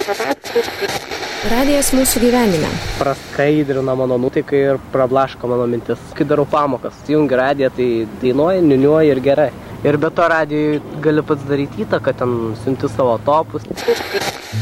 Radijas mūsų gyvenime. Praskaidrina mano nuotaiką ir prablaško mano mintis. Kai darau pamokas, jungiu radiją, tai dainuoju, niuniuoju ir gerai. Ir be to radijui gali pats daryti įtaką, ten siunti savo topus.